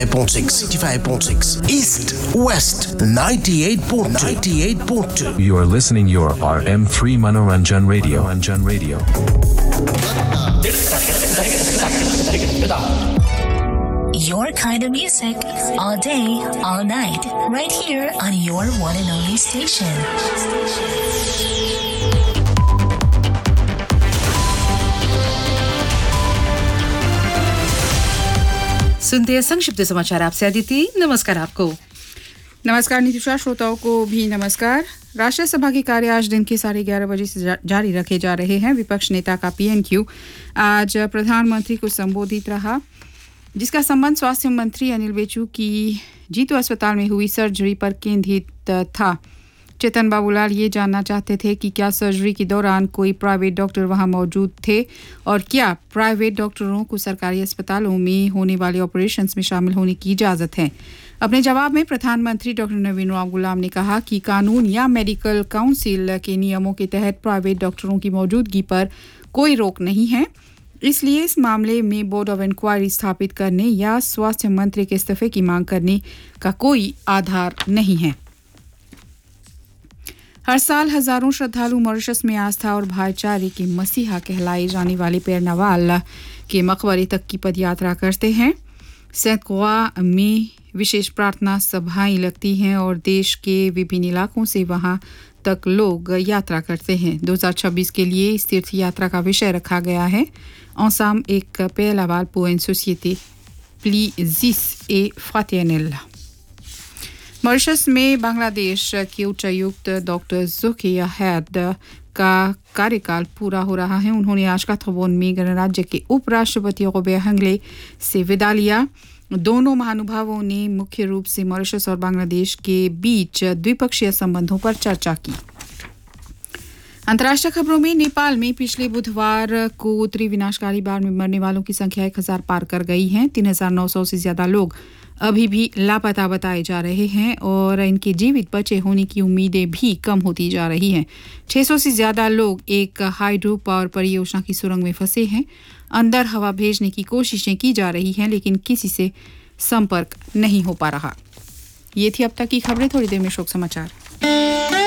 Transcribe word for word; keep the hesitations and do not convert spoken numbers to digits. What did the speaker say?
ninety-five point six East West ninety-eight point two ninety-eight point two. You are listening your R M three Manoranjan Radio. Manoranjan Radio. Your kind of music all day, all night, right here on your one and only station. सुनते हैं संक्षिप्त समाचार आपसे अदिति। नमस्कार आपको। नमस्कार नितिशा, श्रोताओं को भी नमस्कार। राष्ट्रीय सभा के कार्य आज दिन के साढ़े ग्यारह बजे से जा, जारी रखे जा रहे हैं। विपक्ष नेता का पीएनक्यू आज प्रधानमंत्री को संबोधित रहा, जिसका संबंध स्वास्थ्य मंत्री अनिल बेचू की जीतू अस्पताल में हुई सर्जरी पर केंद्रित था। चेतन बाबूलाल ये जानना चाहते थे कि क्या सर्जरी के दौरान कोई प्राइवेट डॉक्टर वहां मौजूद थे और क्या प्राइवेट डॉक्टरों को सरकारी अस्पतालों में होने वाले ऑपरेशंस में शामिल होने की इजाज़त है। अपने जवाब में प्रधानमंत्री डॉक्टर नवीन राम गुलाम ने कहा कि कानून या मेडिकल काउंसिल के नियमों के तहत प्राइवेट डॉक्टरों की मौजूदगी पर कोई रोक नहीं है, इसलिए इस मामले में बोर्ड ऑफ इंक्वायरी स्थापित करने या स्वास्थ्य मंत्री के इस्तीफे की मांग करने का कोई आधार नहीं है। हर साल हजारों श्रद्धालु मॉरिशस में आस्था और भाईचारे के मसीहा कहलाए जाने वाले पेरनवाल के मकबरे तक की पदयात्रा करते हैं। सेंट क्रोआ में विशेष प्रार्थना सभाएं लगती हैं और देश के विभिन्न इलाकों से वहां तक लोग यात्रा करते हैं। दो हज़ार छब्बीस के लिए इस तीर्थ यात्रा का विषय रखा गया है ensemble एक पेरनवाल pour une société plus et fraternelle। Mauritius में बांग्लादेश के उच्चायुक्त डॉक्टर ज़ुकिया हैद का कार्यकाल पूरा हो रहा है। उन्होंने आज काथोबोन में गणराज्य के उपराष्ट्रपति ओबे हंगले से विदा लिया। दोनों महानुभावों ने मुख्य रूप से मॉरिशस और बांग्लादेश के बीच द्विपक्षीय संबंधों पर चर्चा की। अंतर्राष्ट्रीय खबरों में नेपाल में पिछले बुधवार को उत्तरी विनाशकारी बाढ़ में मरने वालों की संख्या एक हजार पार कर गई है। तीन हजार नौ सौ से ज्यादा लोग अभी भी लापता बताए जा रहे हैं और इनके जीवित बचे होने की उम्मीदें भी कम होती जा रही हैं। छह सौ से ज्यादा लोग एक हाइड्रो पावर परियोजना की सुरंग में फंसे हैं। अंदर हवा भेजने की कोशिशें की जा रही हैं, लेकिन किसी से संपर्क नहीं हो पा रहा। ये थी अब तक की खबरें। थोड़ी देर में शोक समाचार।